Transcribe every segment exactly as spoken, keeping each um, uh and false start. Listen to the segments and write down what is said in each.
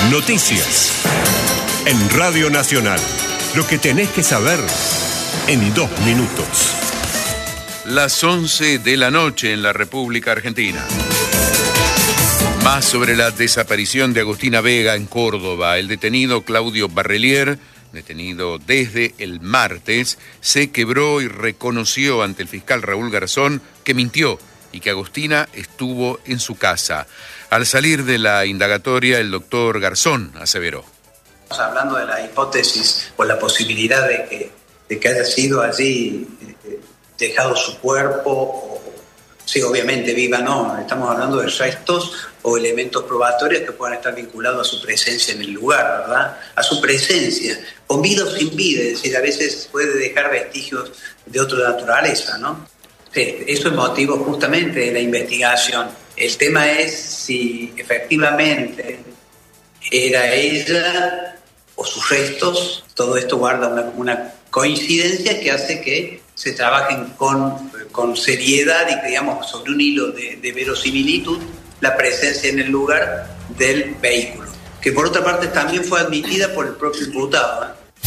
Noticias. En Radio Nacional. Lo que tenés que saber en dos minutos. Las once de la noche en la República Argentina. Más sobre la desaparición de Agustina Vega en Córdoba. El detenido Claudio Barrelier, detenido desde el martes, se quebró y reconoció ante el fiscal Raúl Garzón que mintió y que Agustina estuvo en su casa. Al salir de la indagatoria, el doctor Garzón aseveró. Estamos hablando de la hipótesis o la posibilidad de que, de que haya sido allí eh, dejado su cuerpo, o, sí, obviamente viva no, estamos hablando de restos o elementos probatorios que puedan estar vinculados a su presencia en el lugar, ¿verdad? A su presencia, con vida o sin vida, es decir, a veces puede dejar vestigios de otra naturaleza, ¿no? Sí, eso es motivo justamente de la investigación. El tema es si efectivamente era ella o sus restos. Todo esto guarda una, una coincidencia que hace que se trabajen con, con seriedad y que, digamos, sobre un hilo de, de verosimilitud la presencia en el lugar del vehículo, que por otra parte también fue admitida por el propio imputado, ¿eh?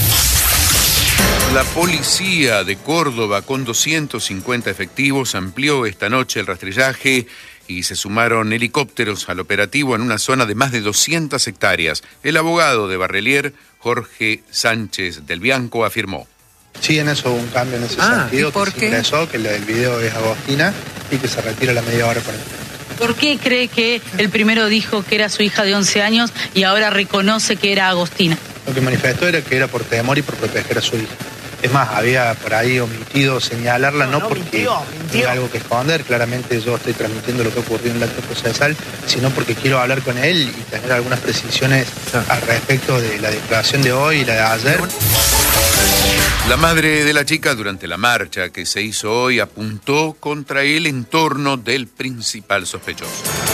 La policía de Córdoba, con doscientos cincuenta efectivos, amplió esta noche el rastrillaje y se sumaron helicópteros al operativo en una zona de más de doscientas hectáreas. El abogado de Barrelier, Jorge Sánchez del Bianco, afirmó. Sí, en eso hubo un cambio en ese ah, sentido, ¿y por que qué? se ingresó, que el video es Agustina y que se retira la media hora cuarenta. ¿Por qué cree que el primero dijo que era su hija de once años y ahora reconoce que era Agustina? Lo que manifestó era que era por temor y por proteger a su hija. Es más, había por ahí omitido señalarla, no, no, no porque mintió, mintió. Tenga algo que esconder. Claramente yo estoy transmitiendo lo que ocurrió en el acto procesal, sino porque quiero hablar con él y tener algunas precisiones al respecto de la declaración de hoy y la de ayer. La madre de la chica, durante la marcha que se hizo hoy, apuntó contra el entorno del principal sospechoso.